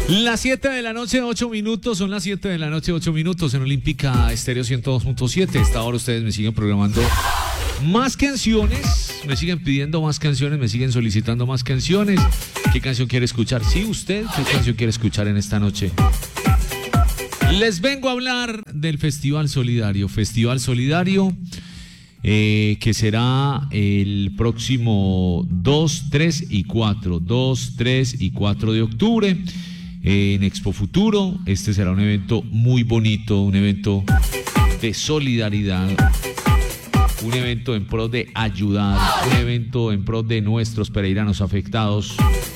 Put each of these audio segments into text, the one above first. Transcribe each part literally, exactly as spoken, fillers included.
Las siete de la noche, ocho minutos, son las siete de la noche, ocho minutos en Olímpica Estéreo ciento dos punto siete. Esta hora ustedes me siguen programando más canciones, me siguen pidiendo más canciones, me siguen solicitando más canciones. ¿Qué canción quiere escuchar? Sí, usted, ¿qué canción quiere escuchar en esta noche? Les vengo a hablar del Festival Solidario. Festival Solidario eh, que será el próximo dos, tres y cuatro. dos, tres y cuatro de octubre en Expo Futuro. Este será un evento muy bonito, un evento de solidaridad, un evento en pro de ayudar, un evento en pro de nuestros pereiranos afectados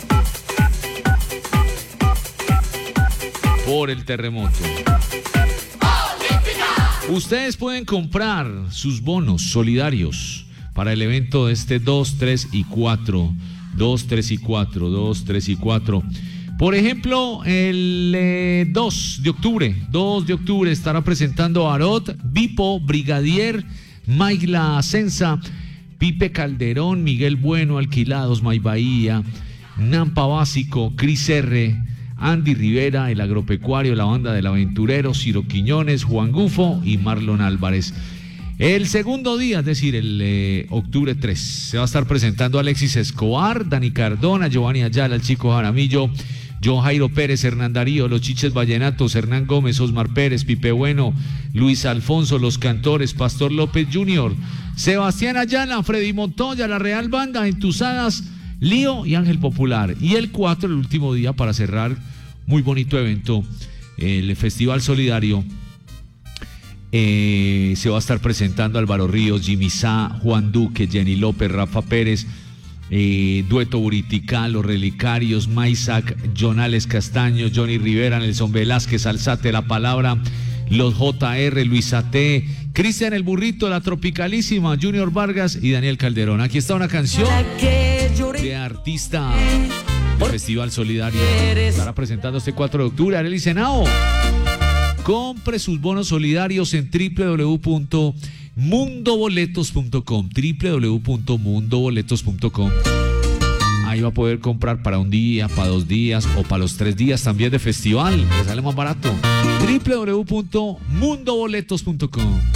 por el terremoto. Ustedes pueden comprar sus bonos solidarios para el evento de este dos, tres y cuatro. dos, tres y cuatro. dos, tres y cuatro. Por ejemplo, el eh, dos de octubre. dos de octubre estará presentando Arot, Vipo, Brigadier, Maigla Ascensa, Pipe Calderón, Miguel Bueno, Alquilados, May Bahía, Nampa Básico, Cris R., Andy Rivera, El Agropecuario, la Banda del Aventurero, Ciro Quiñones, Juan Gufo y Marlon Álvarez. El segundo día, es decir, el eh, octubre tres, se va a estar presentando Alexis Escobar, Dani Cardona, Giovanni Ayala, el Chico Jaramillo, John Jairo Pérez, Hernán Darío, Los Chiches Vallenatos, Hernán Gómez, Osmar Pérez, Pipe Bueno, Luis Alfonso, Los Cantores, Pastor López junior, Sebastián Ayala, Freddy Montoya, La Real Banda, Entusadas, Lío y Ángel Popular. Y el cuatro, el último día para cerrar, muy bonito evento, el Festival Solidario. Eh, se va a estar presentando Álvaro Ríos, Jimmy Sá, Juan Duque, Jenny López, Rafa Pérez, eh, Dueto Buritical, Los Relicarios, Maisac, Jonales Castaño, Johnny Rivera, Nelson Velázquez, Alzate la Palabra, Los J R, Luisa T, Cristian el Burrito, La Tropicalísima, Junior Vargas y Daniel Calderón. Aquí está una canción de artista del Festival Solidario. Estará presentando este cuatro de octubre Arely Senao. Compre sus bonos solidarios en w w w punto mundo boletos punto com, w w w punto mundo boletos punto com. Ahí va a poder comprar para un día, para dos días o para los tres días también de festival. Le sale más barato. w w w punto mundo boletos punto com.